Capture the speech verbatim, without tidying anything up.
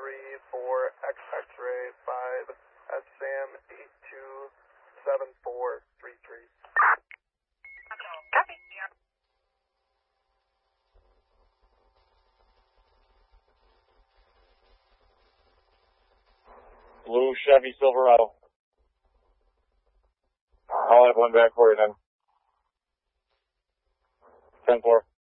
three four X X-ray five at Sam eight two seven four three three. Copy. Blue Chevy Silverado. I'll have one back for you then. ten four.